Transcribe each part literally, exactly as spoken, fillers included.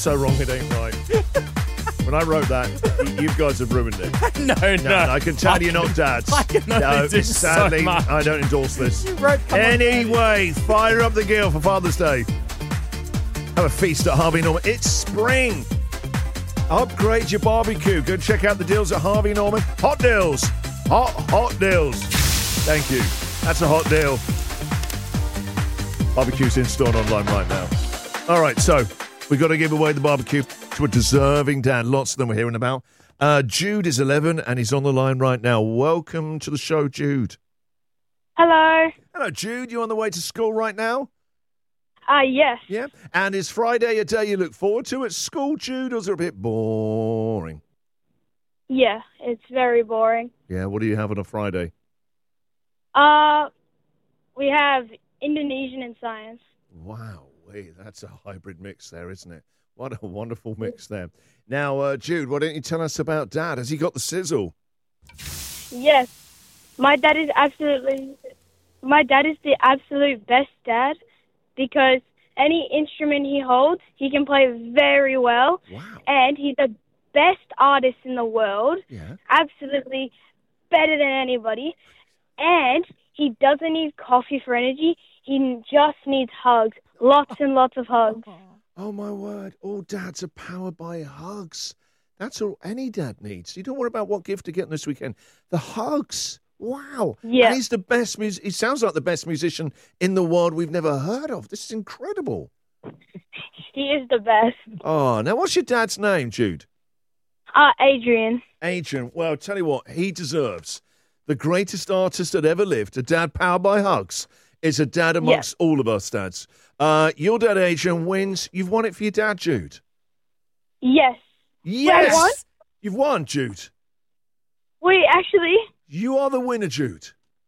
so wrong it ain't right. When I wrote that, you guys have ruined it. no, no, no. I can tell I you're can, not dads. I can only no, do sadly, so much. I don't endorse this. You wrote, anyway, on, fire up the gear for Father's Day. Have a feast at Harvey Norman. It's spring. Upgrade your barbecue. Go check out the deals at Harvey Norman. Hot deals. Hot, hot deals. Thank you. That's a hot deal. Barbecue's in store online right now. All right, so we've got to give away the barbecue to a deserving dad. Lots of them we're hearing about. Uh, Jude is eleven and he's on the line right now. Welcome to the show, Jude. Hello. Hello, Jude. You on the way to school right now? Uh, yes. Yeah. And is Friday a day you look forward to at school, Jude, or is it a bit boring? Yeah, it's very boring. Yeah, what do you have on a Friday? Uh, we have Indonesian and science. Wow, wait, that's a hybrid mix there, isn't it? What a wonderful mix there. Now, uh, Jude, why don't you tell us about Dad? Has he got the sizzle? Yes. My dad is absolutely... My dad is the absolute best dad because any instrument he holds, he can play very well. Wow. And he's the best artist in the world. Yeah. Absolutely better than anybody. And he doesn't need coffee for energy. He just needs hugs. Lots and lots of hugs. Oh, my word. All dads are powered by hugs. That's all any dad needs. You don't worry about what gift to get this weekend. The hugs. Wow. Yeah. And he's the best music. He sounds like the best musician in the world we've never heard of. This is incredible. He is the best. Oh, now what's your dad's name, Jude? Uh, Adrian. Adrian. Well, tell you what, he deserves the greatest artist that ever lived. A dad powered by hugs is a dad amongst yeah. all of us dads. Uh, your dad, Adrian, wins. You've won it for your dad, Jude. Yes. Yes. Won? You've won, Jude. Wait, actually. You are the winner, Jude.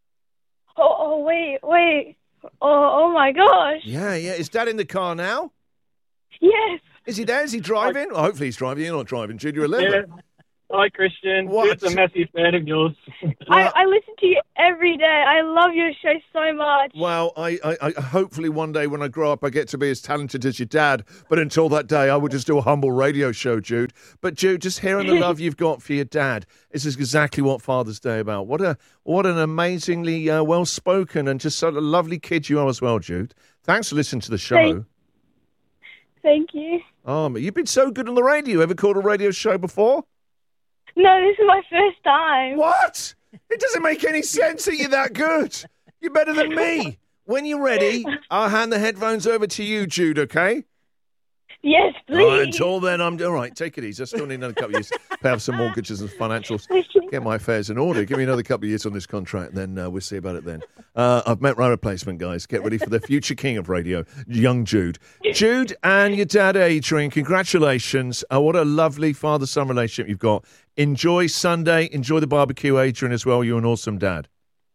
Oh, oh wait, wait. Oh, oh my gosh. Yeah, yeah. Is Dad in the car now? Yes. Is he there? Is he driving? Well, hopefully he's driving. You're not driving, Jude. You're eleven. Yeah. Hi, Christian. What? Jude's a massive fan of yours. I, I listen to you every day. I love your show so much. Well, I, I, I hopefully one day when I grow up I get to be as talented as your dad. But until that day, I will just do a humble radio show, Jude. But Jude, just hearing the love you've got for your dad, this is exactly what Father's Day about. What a what an amazingly uh, well spoken and just such a lovely kid you are as well, Jude. Thanks for listening to the show. Thank, thank you. Um, you've been so good on the radio. Ever called a radio show before? No, this is my first time. What? It doesn't make any sense that you're that good. You're better than me. When you're ready, I'll hand the headphones over to you, Jude, okay? Yes, please. Oh, until then, I'm all right. Take it easy. I still need another couple of years. Pay off some mortgages and financials. Get my affairs in order. Give me another couple of years on this contract, and then uh, we'll see about it then. Uh, I've met my replacement, guys. Get ready for the future king of radio, young Jude. Jude and your dad, Adrian, congratulations. Uh, what a lovely father-son relationship you've got. Enjoy Sunday. Enjoy the barbecue, Adrian, as well. You're an awesome dad.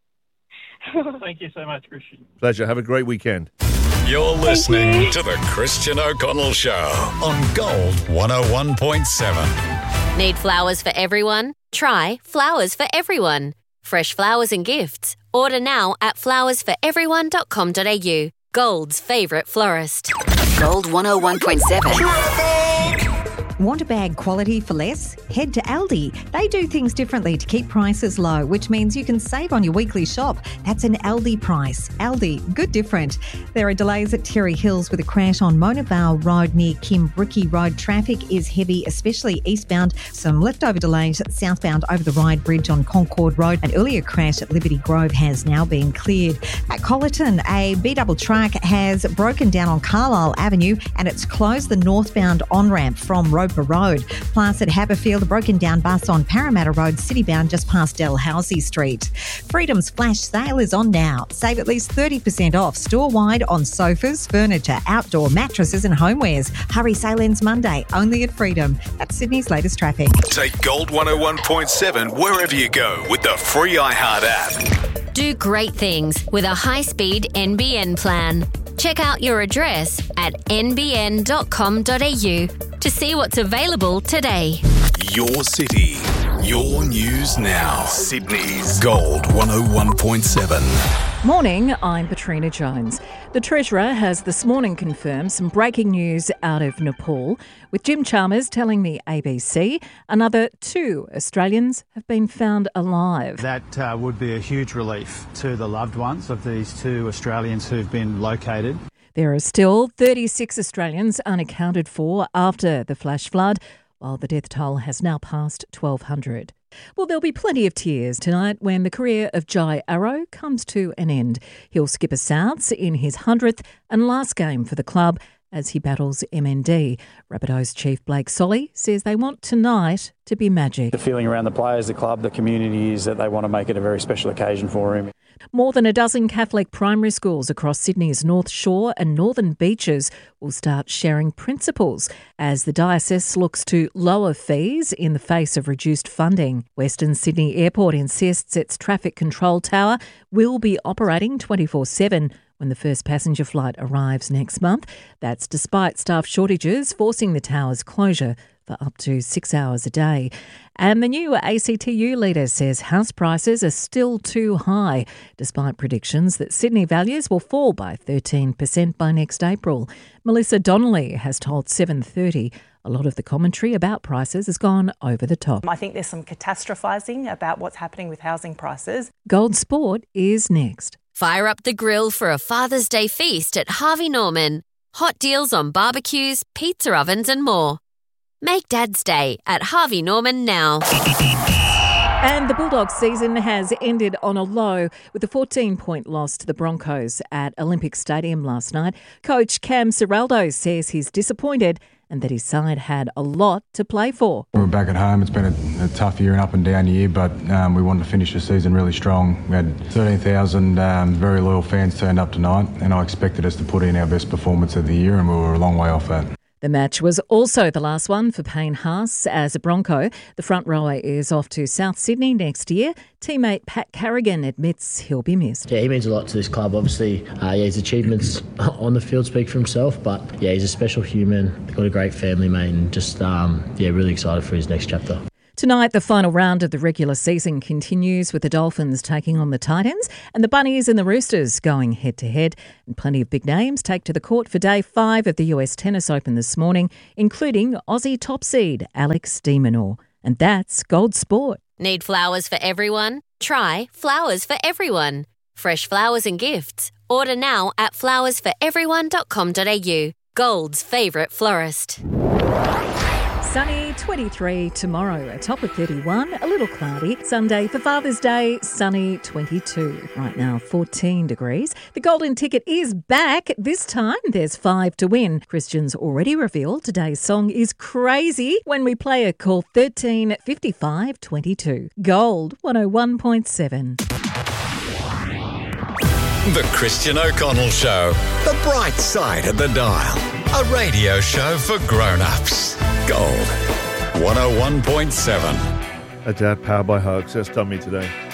Thank you so much, Christian. Pleasure. Have a great weekend. You're listening you. to the Christian O'Connell Show on Gold one oh one point seven. Need flowers for everyone? Try Flowers for Everyone. Fresh flowers and gifts. Order now at flowers for everyone dot com dot a u. Gold's favourite florist. Gold one oh one point seven. Want a bag quality for less? Head to Aldi. They do things differently to keep prices low, which means you can save on your weekly shop. That's an Aldi price. Aldi, good different. There are delays at Terry Hills with a crash on Monavale Road near Kimbrickie Road. Traffic is heavy, especially eastbound. Some leftover delays southbound over the Ryde Bridge on Concord Road. An earlier crash at Liberty Grove has now been cleared. At Collerton, a B-double truck has broken down on Carlisle Avenue and it's closed the northbound on-ramp from Road Road. Plus at Haberfield, a broken down bus on Parramatta Road, citybound just past Dalhousie Street. Freedom's flash sale is on now. Save at least thirty percent off store-wide on sofas, furniture, outdoor mattresses and homewares. Hurry, sale ends Monday, only at Freedom. That's Sydney's latest traffic. Take Gold one oh one point seven wherever you go with the free iHeart app. Do great things with a high-speed N B N plan. Check out your address at n b n dot com dot a u to see what's available today. Your city, your news now. Sydney's Gold one oh one point seven. Morning, I'm Katrina Jones. The Treasurer has this morning confirmed some breaking news out of Nepal, with Jim Chalmers telling the A B C another two Australians have been found alive. That uh, would be a huge relief to the loved ones of these two Australians who've been located. There are still thirty-six Australians unaccounted for after the flash flood, while the death toll has now passed twelve hundred. Well, there'll be plenty of tears tonight when the career of Jai Arrow comes to an end. He'll skip a Souths in his hundredth and last game for the club as he battles M N D. Rabbitohs chief Blake Solly says they want tonight to be magic. The feeling around the players, the club, the community is that they want to make it a very special occasion for him. More than a dozen Catholic primary schools across Sydney's North Shore and Northern Beaches will start sharing principals as the diocese looks to lower fees in the face of reduced funding. Western Sydney Airport insists its traffic control tower will be operating twenty-four seven when the first passenger flight arrives next month. That's despite staff shortages forcing the tower's closure for up to six hours a day. And the new A C T U leader says house prices are still too high, despite predictions that Sydney values will fall by thirteen percent by next April. Melissa Donnelly has told seven thirty a lot of the commentary about prices has gone over the top. I think there's some catastrophising about what's happening with housing prices. Gold Sport is next. Fire up the grill for a Father's Day feast at Harvey Norman. Hot deals on barbecues, pizza ovens and more. Make Dad's Day at Harvey Norman now. And the Bulldogs season has ended on a low with a fourteen-point loss to the Broncos at Olympic Stadium last night. Coach Cam Ciraldo says he's disappointed and that his side had a lot to play for. We're back at home. It's been a, a tough year and up and down year, but um, we wanted to finish the season really strong. We had thirteen thousand um, very loyal fans turned up tonight, and I expected us to put in our best performance of the year, and we were a long way off that. The match was also the last one for Payne Haas as a Bronco. The front rower is off to South Sydney next year. Teammate Pat Carrigan admits he'll be missed. Yeah, he means a lot to this club. Obviously, uh, yeah, his achievements on the field speak for himself, but yeah, he's a special human, got a great family, mate, and just um, yeah, really excited for his next chapter. Tonight, the final round of the regular season continues with the Dolphins taking on the Titans and the Bunnies and the Roosters going head-to-head. And plenty of big names take to the court for day five of the U S Tennis Open this morning, including Aussie top seed Alex de Minaur. And that's Gold Sport. Need flowers for everyone? Try Flowers for Everyone. Fresh flowers and gifts. Order now at flowers for everyone dot com dot a u. Gold's favourite florist. Sunny, twenty-three tomorrow, a top of thirty-one, a little cloudy. Sunday for Father's Day, sunny, twenty-two. Right now, fourteen degrees. The golden ticket is back. This time, there's five to win. Christian's already revealed today's song is Crazy when we play a call thirteen fifty-five twenty-two. Gold one oh one point seven. The Christian O'Connell Show. The bright side of the dial. A radio show for grown-ups. Gold one oh one point seven. A dad powered by Hugs. That's done me today.